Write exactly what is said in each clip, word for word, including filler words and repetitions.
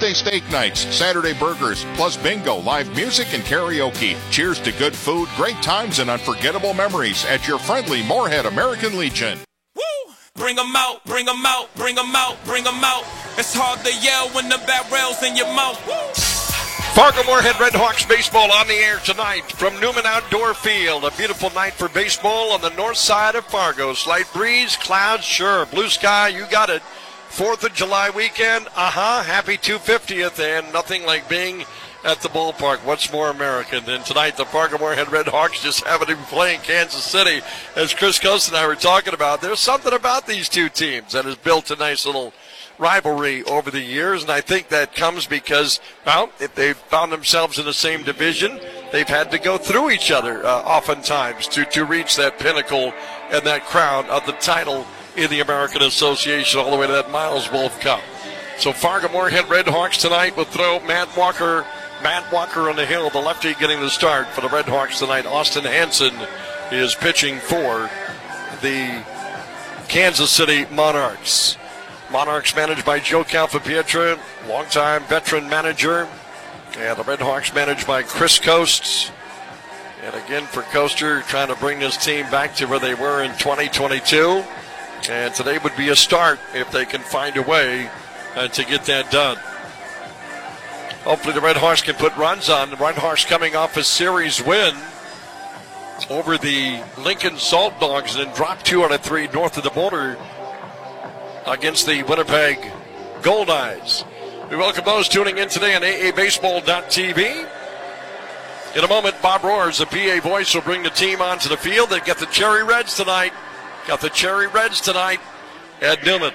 Thursday steak nights, Saturday burgers, plus bingo, live music, and karaoke. Cheers to good food, great times, and unforgettable memories at your friendly Moorhead American Legion. Woo! Bring 'em out, bring 'em out, bring 'em out, bring 'em out. It's hard to yell when the barrel's in your mouth. Woo! Fargo Moorhead Redhawks baseball on the air tonight from Newman Outdoor Field. A beautiful night for baseball on the north side of Fargo. Slight breeze, clouds, sure. Blue sky, you got it. fourth of July weekend, uh-huh. Happy two hundred fiftieth, and nothing like being at the ballpark. What's more American than tonight? The Fargo Moorhead Redhawks just happen to be playing Kansas City. As Chris Coast and I were talking about, there's something about these two teams that has built a nice little rivalry over the years, and I think that comes because, well, if they've found themselves in the same division, they've had to go through each other uh, oftentimes to, to reach that pinnacle and that crown of the title in the American Association all the way to that Miles Wolf Cup. So Fargo Moorhead Redhawks tonight will throw Matt Walker, Matt Walker on the hill, the lefty getting the start for the Redhawks tonight. Austin Hanson is pitching for the Kansas City Monarchs. Monarchs managed by Joe Calfapietra, longtime veteran manager. And the Redhawks managed by Chris Coasts. And again for Coaster, trying to bring this team back to where they were in twenty twenty-two. And today would be a start if they can find a way uh, to get that done. Hopefully the Redhawks can put runs on. The Redhawks coming off a series win over the Lincoln Salt Dogs and then dropped two out of three north of the border against the Winnipeg Goldeyes. We welcome those tuning in today on A A baseball dot T V. In a moment, Bob Roars, the P A voice, will bring the team onto the field. They've got the Cherry Reds tonight. Got the Cherry Reds tonight at Newman.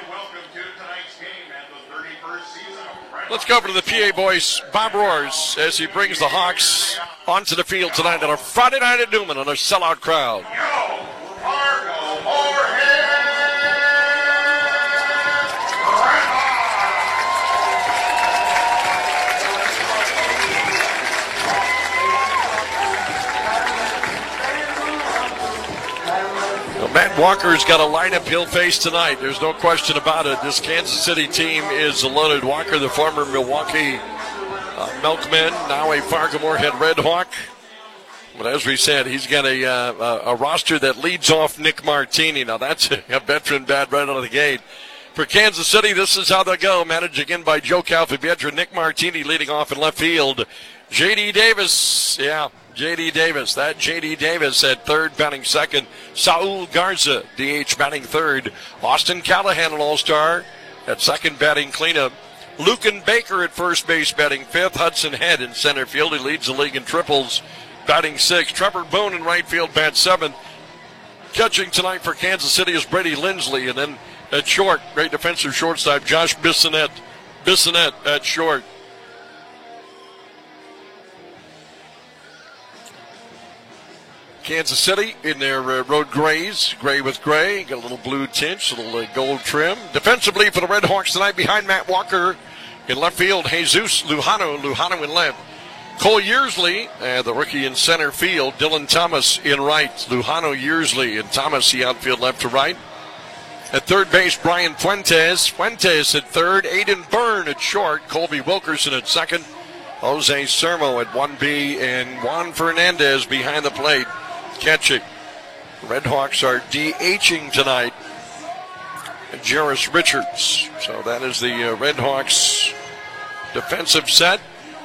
Let's go over to the P A voice, Bob Roars, as he brings the Hawks onto the field tonight on a Friday night at Newman on a sellout crowd. Yo, Fargo Moorhead! Matt Walker's got a lineup he'll face tonight. There's no question about it. This Kansas City team is loaded. Walker, the former Milwaukee uh, Milkman, now a Fargo Moorhead Redhawk. But as we said, he's got a, uh, a roster that leads off Nick Martini. Now that's a veteran bad right out of the gate. For Kansas City, this is how they go. Managed again by Joe Calfapietra. Nick Martini leading off in left field. J D Davis, yeah. J D Davis, that J D Davis at third, batting second. Saul Garza, D H batting third. Austin Callahan, an all-star, at second, batting cleanup. Lucan Baker at first base, batting fifth. Hudson Head in center field. He leads the league in triples, batting sixth. Trevor Boone in right field, bat seventh. Catching tonight for Kansas City is Brady Lindsley. And then at short, great defensive shortstop, Josh Bissonette. Bissonette at short. Kansas City in their uh, road grays, gray with gray, got a little blue tinge, a little uh, gold trim. Defensively for the Redhawks tonight behind Matt Walker in left field, Jesus Lujano, Lujano in left. Cole Yearsley, uh, the rookie in center field, Dylan Thomas in right, Lujano, Yearsley, and Thomas the outfield left to right. At third base, Brian Fuentes, Fuentes at third, Aiden Byrne at short, Colby Wilkerson at second, Jose Sermo at one B, and Juan Fernandez behind the plate. Catching. Redhawks are DHing tonight. Jarris Richards. So that is the uh, Redhawks defensive set.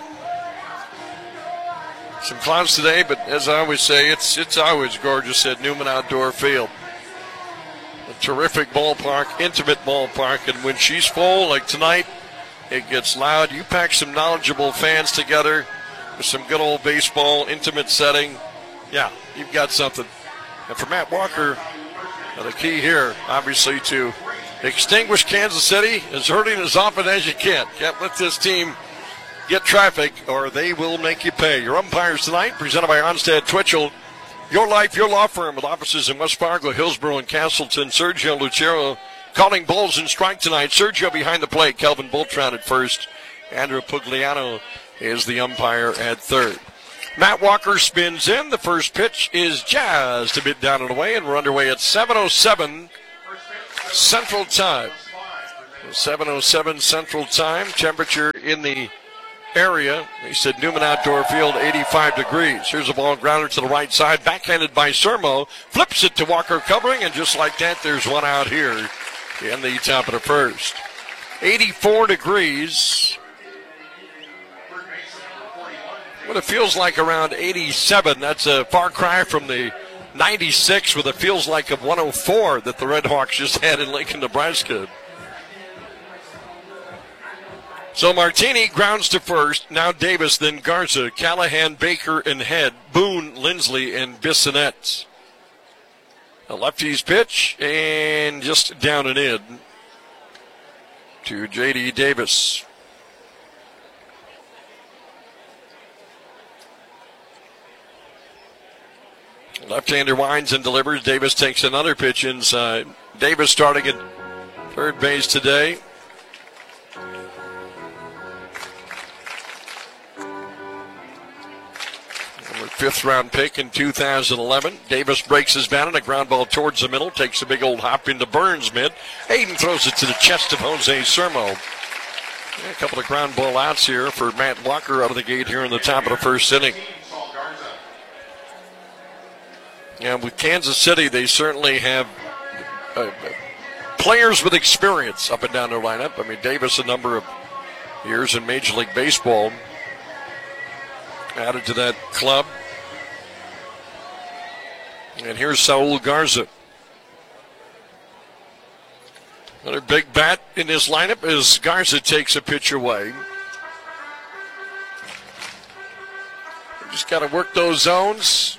Some clouds today, but as I always say, it's it's always gorgeous at Newman Outdoor Field. A terrific ballpark, intimate ballpark, and when she's full, like tonight, it gets loud. You pack some knowledgeable fans together with some good old baseball, intimate setting. Yeah, you've got something. And for Matt Walker, the key here, obviously, to extinguish Kansas City is hurting as often as you can. Can't let this team get traffic or they will make you pay. Your umpires tonight, presented by Onstad Twitchell. Your Life, Your Law Firm, with offices in West Fargo, Hillsborough, and Castleton. Sergio Lucero calling balls and strike tonight. Sergio behind the plate. Kelvin Boltron at first. Andrew Pugliano is the umpire at third. Matt Walker spins in. The first pitch is just a bit down and away, and we're underway at seven oh seven Central Time. seven oh seven Central Time. Temperature in the area, they said Newman Outdoor Field, eighty-five degrees. Here's a ball grounder to the right side, backhanded by Sermo. Flips it to Walker covering, and just like that, there's one out here in the top of the first. eighty-four degrees. What it feels like around eighty-seven. That's a far cry from the ninety-six with it feels like of one oh four that the Red Hawks just had in Lincoln, Nebraska. So Martini grounds to first. Now Davis, then Garza, Callahan, Baker, and Head, Boone, Lindsley, and Bissonette. A lefty's pitch, and just down and in to J D. Davis. Left-hander winds and delivers. Davis takes another pitch inside. Davis starting at third base today. Fifth round pick in two thousand eleven. Davis breaks his bat on a ground ball towards the middle. Takes a big old hop into Burns mid. Hayden throws it to the chest of Jose Sermo. Yeah, a couple of ground ball outs here for Matt Walker out of the gate here in the top of the first inning. Yeah, with Kansas City, they certainly have uh, players with experience up and down their lineup. I mean, Davis, a number of years in Major League Baseball, added to that club. And here's Saul Garza. Another big bat in his lineup as Garza takes a pitch away. Just got to work those zones.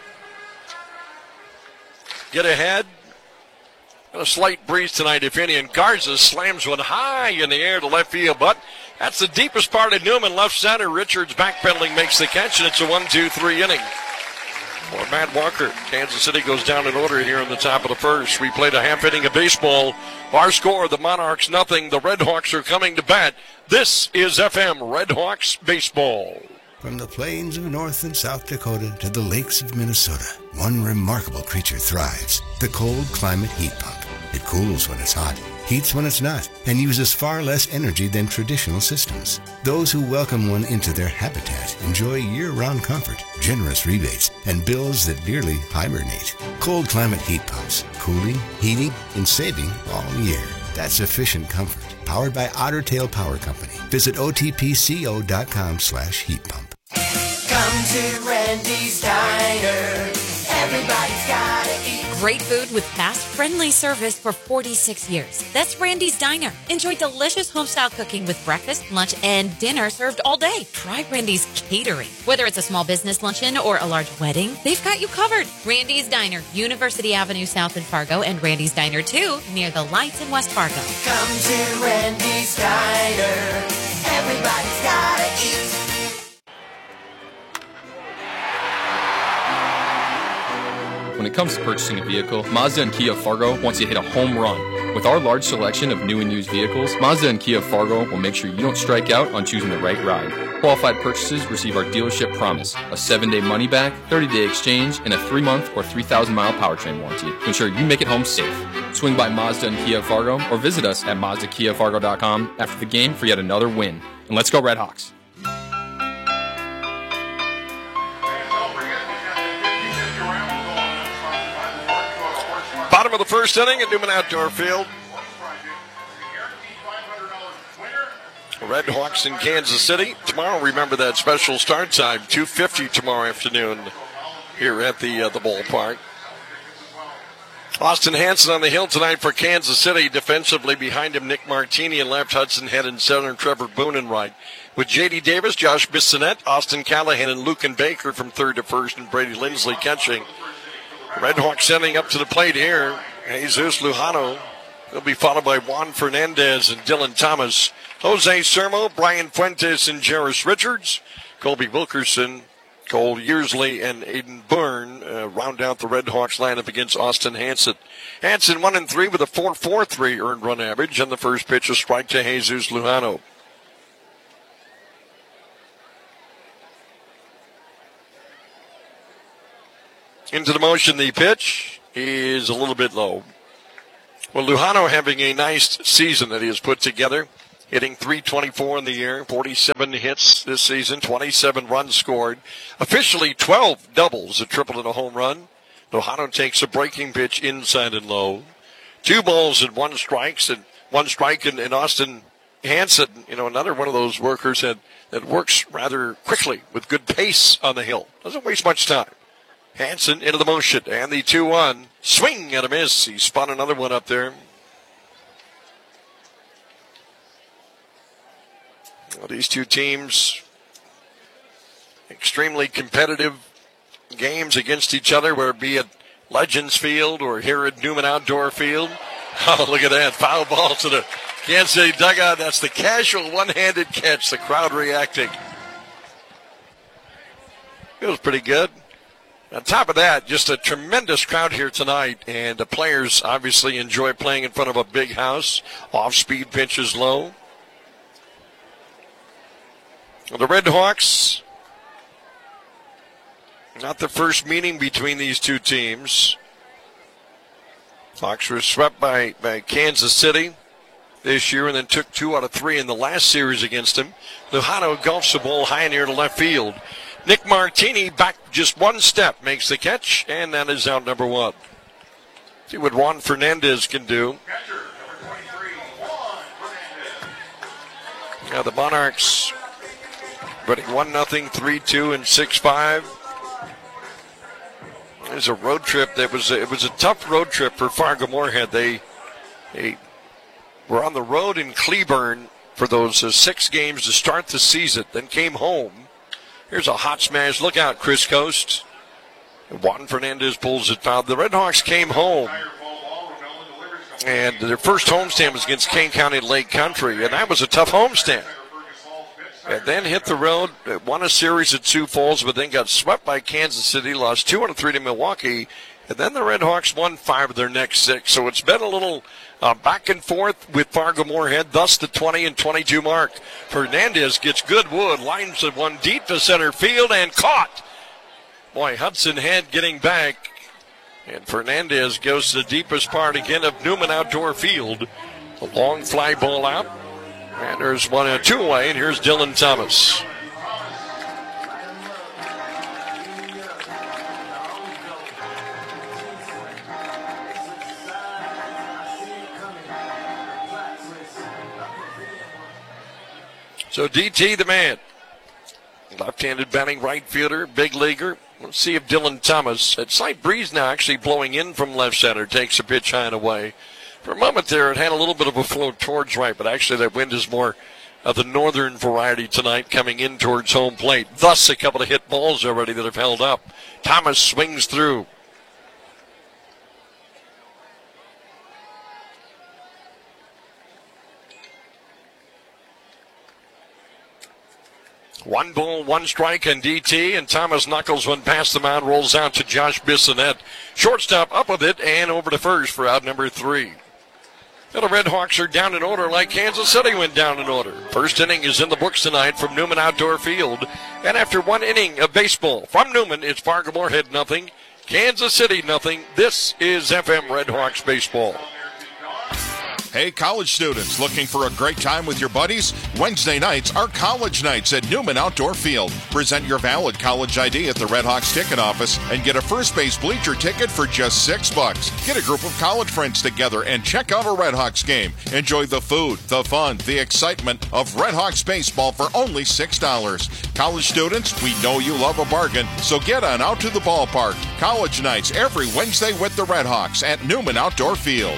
Get ahead. A slight breeze tonight, if any, and Garza slams one high in the air to left field, but that's the deepest part of Newman, left center. Richards backpedaling makes the catch, and it's a one two three inning for Matt Walker. Kansas City goes down in order here in the top of the first. We played a half inning of baseball. Our score, the Monarchs nothing. The Red Hawks are coming to bat. This is F M Red Hawks Baseball. From the plains of North and South Dakota to the lakes of Minnesota, one remarkable creature thrives, the cold climate heat pump. It cools when it's hot, heats when it's not, and uses far less energy than traditional systems. Those who welcome one into their habitat enjoy year-round comfort, generous rebates, and bills that nearly hibernate. Cold climate heat pumps, cooling, heating, and saving all year. That's efficient comfort. Powered by Otter Tail Power Company. Visit O T P C O dot com slash heat pump. Come to Randy's Diner. Everybody's gotta eat. Great food with fast, friendly service for forty-six years. That's Randy's Diner. Enjoy delicious home-style cooking with breakfast, lunch, and dinner served all day. Try Randy's Catering. Whether it's a small business luncheon or a large wedding, they've got you covered. Randy's Diner, University Avenue South in Fargo, and Randy's Diner two near the lights in West Fargo. Come to Randy's Diner. Everybody's gotta eat. When it comes to purchasing a vehicle, Mazda and Kia Fargo wants you to hit a home run. With our large selection of new and used vehicles, Mazda and Kia Fargo will make sure you don't strike out on choosing the right ride. Qualified purchases receive our dealership promise, a seven-day money-back, thirty-day exchange, and a three-month or three thousand mile powertrain warranty to ensure you make it home safe. Swing by Mazda and Kia Fargo or visit us at Mazda Kia Fargo dot com after the game for yet another win. And let's go Red Hawks. Bottom of the first inning at Newman Outdoor Field. Red Hawks in Kansas City. Tomorrow, remember that special start time, two fifty tomorrow afternoon here at the, uh, the ballpark. Austin Hansen on the hill tonight for Kansas City. Defensively behind him, Nick Martini in left, Hudson Head in center, and Trevor Boone in right. With J D. Davis, Josh Bissonette, Austin Callahan, and Lucan Baker from third to first, and Brady Lindsley catching. Red Hawks sending up to the plate here. Jesus Lujano. He'll be followed by Juan Fernandez and Dylan Thomas. Jose Sermo, Brian Fuentes, and Jarris Richards. Colby Wilkerson, Cole Yearsley, and Aiden Byrne uh, round out the Red Hawks lineup against Austin Hansen. Hansen one and three with a four point four three earned run average, and the first pitch a strike to Jesus Lujano. Into the motion, the pitch is a little bit low. Well, Lujano having a nice season that he has put together, hitting three twenty-four in the year, forty-seven hits this season, twenty-seven runs scored, officially twelve doubles, a triple and a home run. Lujano takes a breaking pitch inside and low. Two balls and one strikes, and one strike in, in Austin Hansen, you know, another one of those workers that, that works rather quickly with good pace on the hill. Doesn't waste much time. Hansen into the motion, and the two one. Swing and a miss. He spun another one up there. Well, these two teams, extremely competitive games against each other, whether it be at Legends Field or here at Newman Outdoor Field. Oh, look at that. Foul ball to the Kansas City dugout. That's the casual one-handed catch. The crowd reacting. Feels pretty good. On top of that, just a tremendous crowd here tonight, and the players obviously enjoy playing in front of a big house. Off-speed pitches low. The Red Hawks, not the first meeting between these two teams. Hawks were swept by, by Kansas City this year and then took two out of three in the last series against them. Lujano golfs the ball high near the left field. Nick Martini back just one step, makes the catch, and that is out number one. See what Juan Fernandez can do. Now the Monarchs running one nothing, three two, and six five. It was a road trip that was it was a tough road trip for Fargo Moorhead. They they were on the road in Cleburne for those uh, six games to start the season, then came home. Here's a hot smash. Look out, Chris Coast. Juan Fernandez pulls it foul. The Red Hawks came home, and their first homestand was against Kane County Lake Country, and that was a tough homestand. And then hit the road, won a series at Sioux Falls, but then got swept by Kansas City, lost two out of three to Milwaukee, and then the Red Hawks won five of their next six. So it's been a little uh, back and forth with Fargo Moorhead, thus the twenty and twenty-two mark. Fernandez gets good wood, lines the one deep to center field, and caught. Boy, Hudson Head getting back, and Fernandez goes to the deepest part again of Newman Outdoor Field. A long fly ball out, and there's one and two away, and here's Dylan Thomas. So D T the man. Left-handed batting right fielder, big leaguer. Let's see if Dylan Thomas, at slight breeze now actually blowing in from left center, takes a pitch high and away. For a moment there, it had a little bit of a flow towards right, but actually that wind is more of the northern variety tonight coming in towards home plate. Thus a couple of hit balls already that have held up. Thomas swings through. One ball, one strike, and D T, and Thomas knuckles one past the mound, rolls out to Josh Bissonette. Shortstop up with it, and over to first for out number three. Now the Red Hawks are down in order like Kansas City went down in order. First inning is in the books tonight from Newman Outdoor Field. And after one inning of baseball from Newman, it's Fargo Moorhead nothing, Kansas City nothing. This is F M Red Hawks baseball. Hey, college students, looking for a great time with your buddies? Wednesday nights are college nights at Newman Outdoor Field. Present your valid college I D at the Red Hawks ticket office and get a first base bleacher ticket for just six bucks. Get a group of college friends together and check out a Red Hawks game. Enjoy the food, the fun, the excitement of Red Hawks baseball for only six dollars. College students, we know you love a bargain, so get on out to the ballpark. College nights every Wednesday with the Red Hawks at Newman Outdoor Field.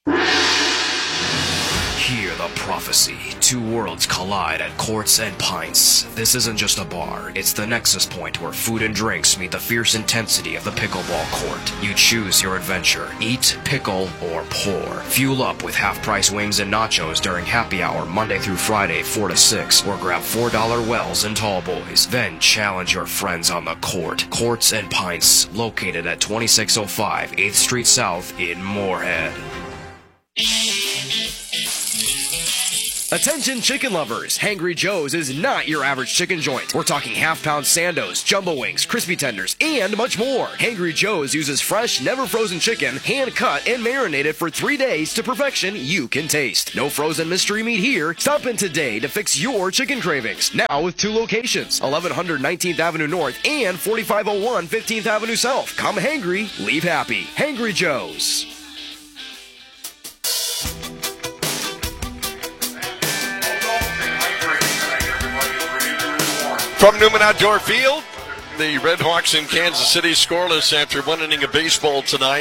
Hear the prophecy. Two worlds collide at Courts and Pints. This isn't just a bar. It's the nexus point where food and drinks meet the fierce intensity of the pickleball court. You choose your adventure. Eat, pickle, or pour. Fuel up with half-price wings and nachos during happy hour Monday through Friday, four to six. Or grab four dollar wells and tall boys. Then challenge your friends on the court. Courts and Pints, located at twenty-six oh five eighth Street South in Moorhead. Attention chicken lovers, Hangry Joe's is not your average chicken joint. We're talking half-pound sandos, jumbo wings, crispy tenders, and much more. Hangry Joe's uses fresh, never frozen chicken, hand-cut and marinated for three days to perfection you can taste. No frozen mystery meat here. Stop in today to fix your chicken cravings. Now with two locations, eleven hundred nineteenth Avenue North and forty-five oh one fifteenth Avenue South. Come hangry, leave happy. Hangry Joe's. From Newman Outdoor Field, the Red Hawks in Kansas City scoreless after one inning of baseball tonight.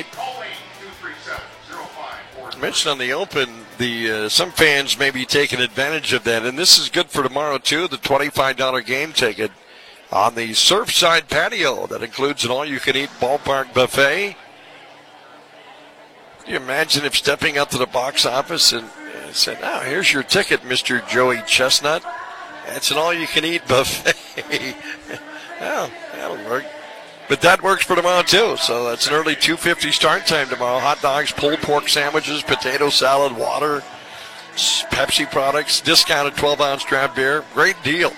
I mentioned on the open, the uh, some fans may be taking advantage of that, and this is good for tomorrow too, the twenty-five dollars game ticket on the Surfside patio. That includes an all-you-can-eat ballpark buffet. Can you imagine if stepping up to the box office and, and said, oh, here's your ticket, Mister Joey Chestnut. That's an all-you-can-eat buffet. Well, that'll work. But that works for tomorrow, too. So that's an early two fifty start time tomorrow. Hot dogs, pulled pork sandwiches, potato salad, water, Pepsi products, discounted twelve ounce draft beer. Great deal.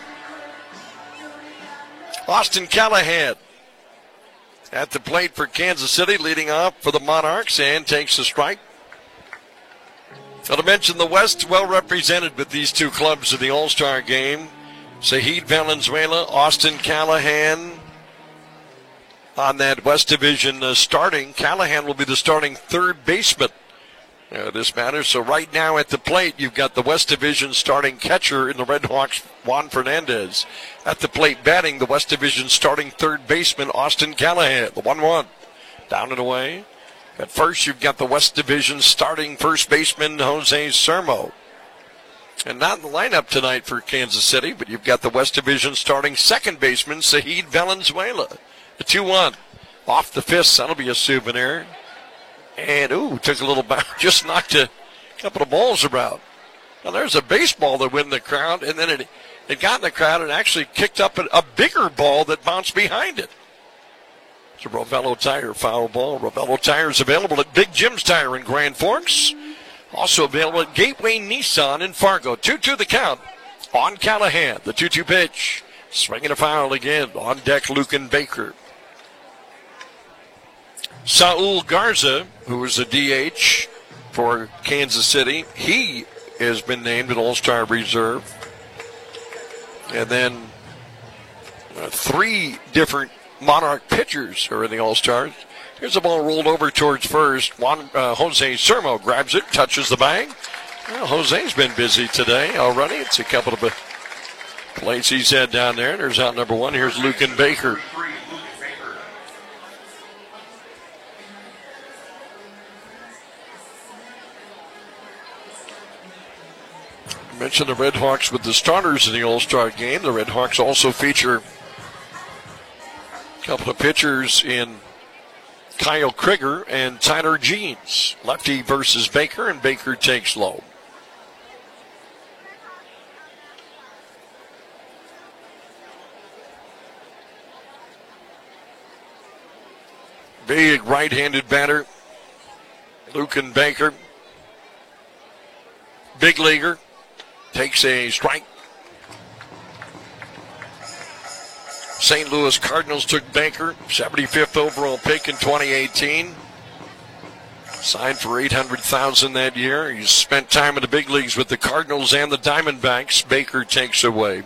Austin Callahan at the plate for Kansas City, leading off for the Monarchs, and takes the strike. Now, to mention the West, well represented with these two clubs in the All-Star game. Zahid Valenzuela, Austin Callahan on that West Division uh, starting. Callahan will be the starting third baseman. Uh, this matters. So right now at the plate, you've got the West Division starting catcher in the Red Hawks, Juan Fernandez. At the plate batting, the West Division starting third baseman, Austin Callahan. The one one. Down and away. At first, you've got the West Division starting first baseman, Jose Sermo. And not in the lineup tonight for Kansas City, but you've got the West Division starting second baseman, Zahid Valenzuela. The two one. Off the fist, that'll be a souvenir. And, ooh, took a little bounce, just knocked a couple of balls around. Now, there's a baseball that went in the crowd, and then it, it got in the crowd and actually kicked up a, a bigger ball that bounced behind it. It's a Rovello Tire foul ball. Rovello Tire is available at Big Jim's Tire in Grand Forks. Also available at Gateway Nissan in Fargo. two two the count on Callahan. The two two pitch. Swinging a foul again. On deck, Lucan Baker. Saul Garza, who was a D H for Kansas City, he has been named an All-Star reserve. And then uh, three different Monarch pitchers are in the All-Stars. Here's the ball rolled over towards first. Juan, uh, Jose Sermo grabs it, touches the bag. Well, Jose's been busy today already. It's a couple of plays he's had down there. There's out number one. Here's Lucan Baker. I mentioned the Red Hawks with the starters in the All-Star game. The Red Hawks also feature a couple of pitchers in Kyle Krieger and Tyler Jeans. Lefty versus Baker, and Baker takes low. Big right-handed batter, Lucan Baker. Big leaguer, takes a strike. Saint Louis Cardinals took Baker, seventy-fifth overall pick in twenty eighteen. Signed for eight hundred thousand dollars that year. He's spent time in the big leagues with the Cardinals and the Diamondbacks. Baker takes away.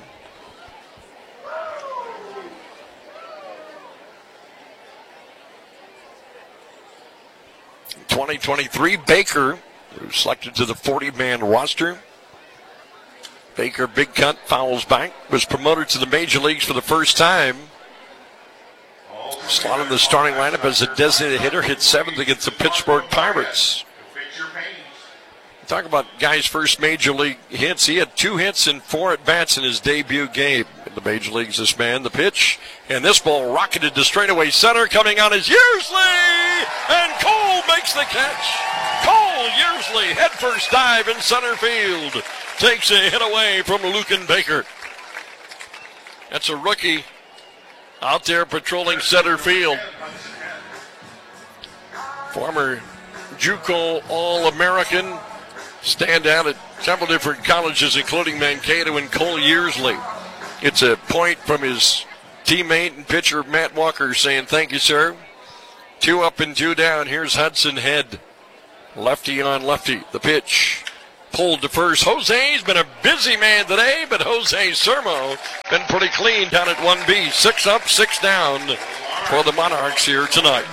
In twenty twenty-three, Baker, who's selected to the forty-man roster. Baker, big cut, fouls back, was promoted to the major leagues for the first time. Slotted in the starting lineup as a designated hitter, hit seventh against the Pittsburgh Pirates. Talk about guys' first major league hits. He had two hits and four at-bats in his debut game in the major leagues, this man. The pitch, and this ball rocketed to straightaway center. Coming on is Yearsley, and Cole makes the catch. Cole Yearsley, head first dive in center field. Takes a hit away from Lucan Baker. That's a rookie out there patrolling center field. Former JUCO All-American stand out at several different colleges, including Mankato and Cole Yearsley. It's a point from his teammate and pitcher Matt Walker saying, thank you, sir. Two up and two down. Here's Hudson Head. Lefty on lefty. The pitch pulled to first. Jose's been a busy man today, but Jose Sermo been pretty clean down at one B. Six up, six down for the Monarchs here tonight.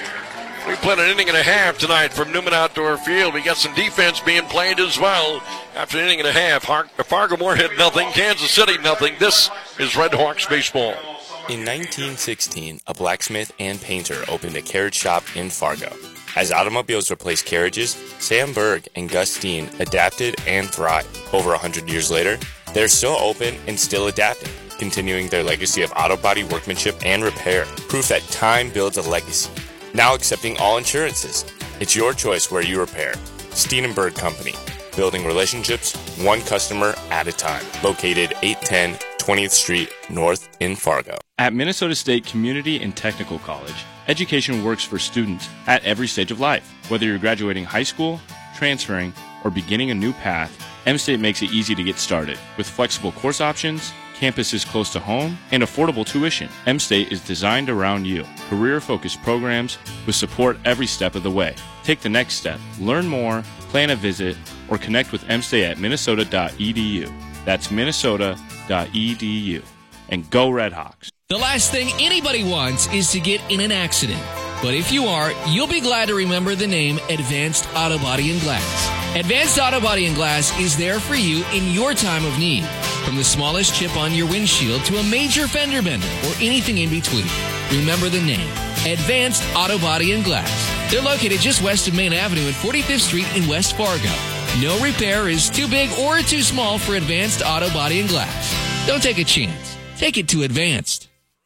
We played an inning and a half tonight from Newman Outdoor Field. We got some defense being played as well. After an inning and a half, Fargo Moorhead nothing, Kansas City nothing. This is Red Hawks baseball. In nineteen sixteen, a blacksmith and painter opened a carriage shop in Fargo. As automobiles replaced carriages, Sam Berg and Gus Steen adapted and thrived. Over one hundred years later, they're still open and still adapting, continuing their legacy of auto body workmanship and repair. Proof that time builds a legacy. Now accepting all insurances. It's your choice where you repair. Steen and Berg Company. Building relationships one customer at a time. Located eight ten twentieth Street North in Fargo. At Minnesota State Community and Technical College, education works for students at every stage of life. Whether you're graduating high school, transferring, or beginning a new path, M-State makes it easy to get started. With flexible course options, campuses close to home, and affordable tuition, M-State is designed around you. Career-focused programs with support every step of the way. Take the next step. Learn more, plan a visit, or connect with M-State at minnesota dot e d u. That's minnesota dot e d u. And go Red Hawks. The last thing anybody wants is to get in an accident. But if you are, you'll be glad to remember the name Advanced Auto Body and Glass. Advanced Auto Body and Glass is there for you in your time of need. From the smallest chip on your windshield to a major fender bender or anything in between. Remember the name, Advanced Auto Body and Glass. They're located just west of Main Avenue and forty-fifth Street in West Fargo. No repair is too big or too small for Advanced Auto Body and Glass. Don't take a chance. Take it to Advanced.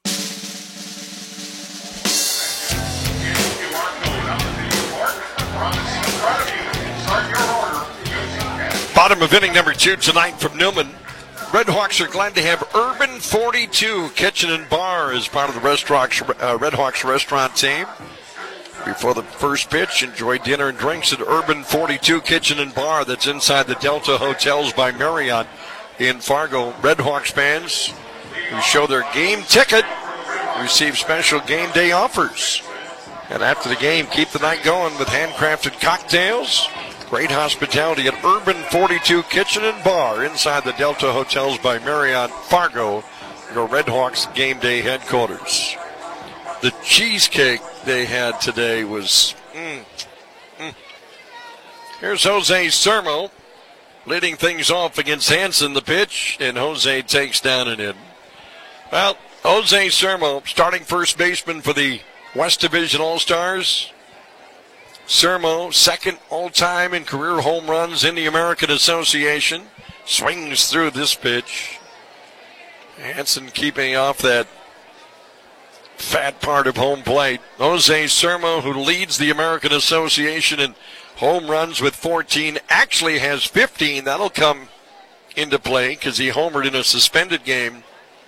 Bottom of inning number two tonight from Newman. Red Hawks are glad to have Urban forty-two Kitchen and Bar as part of the restaurant, uh, Red Hawks restaurant team. Before the first pitch, enjoy dinner and drinks at Urban forty-two Kitchen and Bar that's inside the Delta Hotels by Marriott in Fargo. Red Hawks fans who show their game ticket receive special game day offers. And after the game, keep the night going with handcrafted cocktails. Great hospitality at Urban forty-two Kitchen and Bar inside the Delta Hotels by Marriott, Fargo, your Red Hawks game day headquarters. The cheesecake they had today was, mm, mm. Here's Jose Sermo leading things off against Hanson, the pitch, and Jose takes down and in. Well, Jose Sermo, starting first baseman for the West Division All-Stars. Sermo, second all-time in career home runs in the American Association. Swings through this pitch. Hanson keeping off that fat part of home plate. Jose Sermo, who leads the American Association in home runs with fourteen, actually has fifteen. That'll come into play because he homered in a suspended game.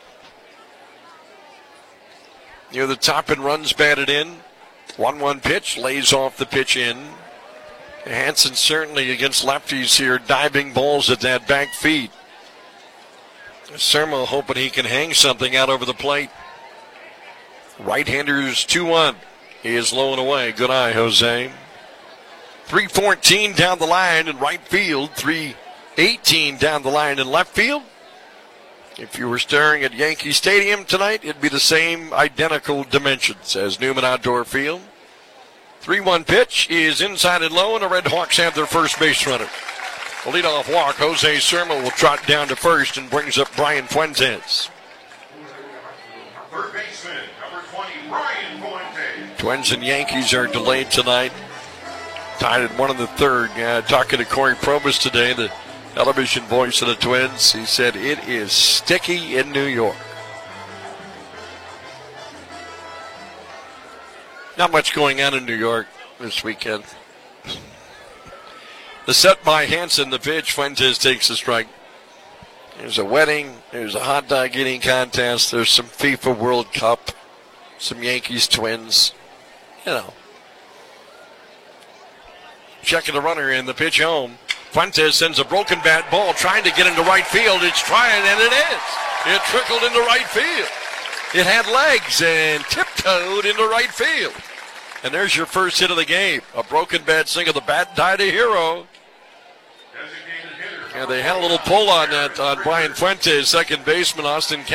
Near the top and runs batted in. one one pitch, lays off the pitch in. Hanson certainly against lefties here, diving balls at that back feet. Sermo hoping he can hang something out over the plate. Right-handers two one. He is low and away. Good eye, Jose. three fourteen down the line in right field. three eighteen down the line in left field. If you were staring at Yankee Stadium tonight, it'd be the same identical dimensions as Newman Outdoor Field. three one pitch is inside and low, and the Red Hawks have their first base runner. The leadoff walk, Jose Sermo will trot down to first and brings up Brian Fuentes. Third baseman, number twenty, Brian Fuentes. Twins and Yankees are delayed tonight. Tied at one in the third. Yeah, talking to Corey Probus today, the television voice of the Twins. He said it is sticky in New York. Not much going on in New York this weekend. The set by Hanson, the pitch. Fuentes takes the strike. There's a wedding. There's a hot dog eating contest. There's some FIFA World Cup. Some Yankees Twins. You know. Checking the runner in the pitch home. Fuentes sends a broken bat ball trying to get into right field. It's trying, and it is. It trickled into right field. It had legs and tiptoed into right field. And there's your first hit of the game. A broken bat single. The bat died a hero. Yeah, they had a little pull on that on Brian Fuentes, second baseman. Austin